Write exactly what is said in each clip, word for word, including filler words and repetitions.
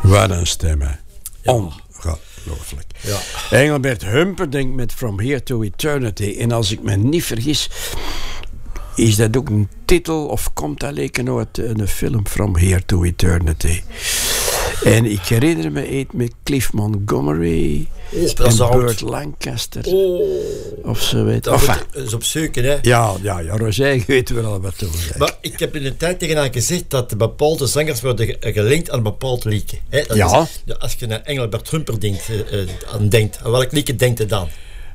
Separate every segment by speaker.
Speaker 1: Wat een stem, hè.
Speaker 2: Ja.
Speaker 1: Ongelooflijk.
Speaker 2: Ja.
Speaker 1: Engelbert Humperdinck met From Here to Eternity. En als ik me niet vergis, is dat ook een titel of komt dat leken uit een film From Here to Eternity. En ik herinner me het met Cliff Montgomery
Speaker 2: Oh,
Speaker 1: en
Speaker 2: zou
Speaker 1: Burt
Speaker 2: het.
Speaker 1: Lancaster.
Speaker 2: Oh,
Speaker 1: Of zo weet
Speaker 2: dat
Speaker 1: enfin,
Speaker 2: moet eens opzoeken, hè.
Speaker 1: ja, ja, ja, Roger weet wel al wat toe.
Speaker 2: Maar ik heb in de tijd tegen haar gezegd dat bepaalde zangers worden ge- gelinkt aan een bepaald liedje. Hè? Dat
Speaker 1: Ja.
Speaker 2: is, ja. Als je naar Engelbert Humperdinck uh, uh, aan denkt, aan welk liedje denkt je dan?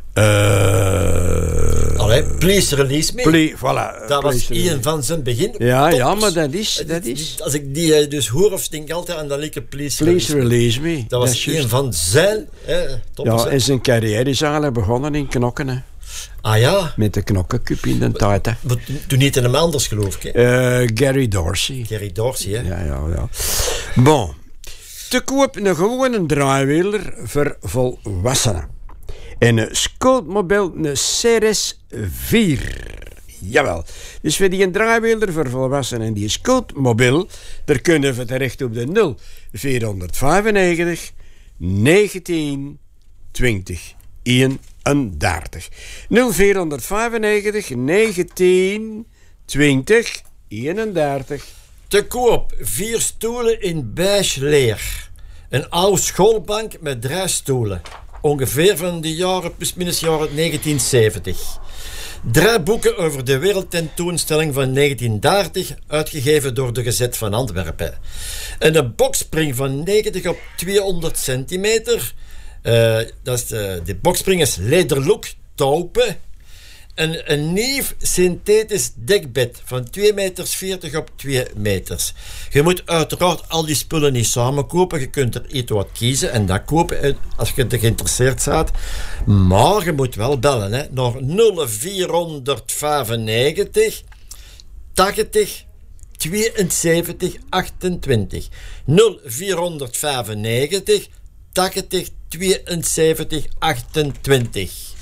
Speaker 1: Uh,
Speaker 2: Allee, Please Release Me.
Speaker 1: Ple- voilà,
Speaker 2: Dat was
Speaker 1: please,
Speaker 2: een van zijn begin.
Speaker 1: Ja,
Speaker 2: toppers.
Speaker 1: ja, maar dat is... Dat
Speaker 2: Die-
Speaker 1: is
Speaker 2: die- Als ik die uh, dus hoor of denk ik altijd aan dat liedje Please,
Speaker 1: Please
Speaker 2: Release Me.
Speaker 1: Release Me.
Speaker 2: Dat was
Speaker 1: is
Speaker 2: een
Speaker 1: juist.
Speaker 2: van zijn uh, toppers.
Speaker 1: Ja,
Speaker 2: hè.
Speaker 1: en zijn carrière is eigenlijk begonnen in knokken, hè.
Speaker 2: Ah ja,
Speaker 1: Met de knokkencup in de tijd, hè.
Speaker 2: maar toen niet hem anders geloof ik. Hè.
Speaker 1: Uh, Gary Dorsey.
Speaker 2: Gary Dorsey, hè.
Speaker 1: Ja, ja, ja. Bon. Te koop een gewone draaiwieler voor volwassenen. En een scootmobiel, een C R S vier. Jawel. Dus voor die draaiwieler voor volwassenen en die scootmobiel, daar kunnen we terecht op de nul vierhonderdvijfennegentig negentien twintig eenendertig. nul vierhonderdvijfennegentig negentien twintig eenendertig.
Speaker 2: Te koop, vier stoelen in beige leer. Een oude schoolbank met drie stoelen. Ongeveer van de jaren, plus minus jaren negentien zeventig. Drie boeken over de wereldtentoonstelling van negentien dertig, uitgegeven door de Gezet van Antwerpen. En een boxspring van negentig op tweehonderd centimeter. Uh, dat is de, de boxspring is Lederlook, Taupe. En een nieuw synthetisch dekbed van twee meter veertig op twee meters. Je moet uiteraard al die spullen niet samen kopen. Je kunt er iets wat kiezen en dat kopen als je er geïnteresseerd bent. Maar je moet wel bellen, hè, naar nul vierhonderdvijfennegentig tachtig tweeënzeventig achtentwintig. nul vierhonderdvijfennegentig tachtig tweeënzeventig achtentwintig.